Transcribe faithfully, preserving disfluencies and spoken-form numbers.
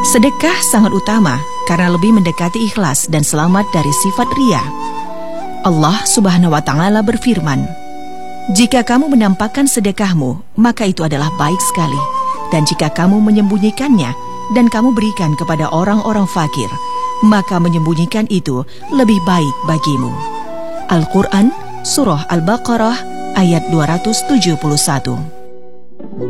Sedekah sangat utama karena lebih mendekati ikhlas dan selamat dari sifat riya. Allah Subhanahu wa Ta'ala berfirman, "Jika kamu menampakkan sedekahmu, maka itu adalah baik sekali. Dan jika kamu menyembunyikannya dan kamu berikan kepada orang-orang fakir, maka menyembunyikan itu lebih baik bagimu." Al-Quran, Surah Al-Baqarah, ayat dua ratus tujuh puluh satu.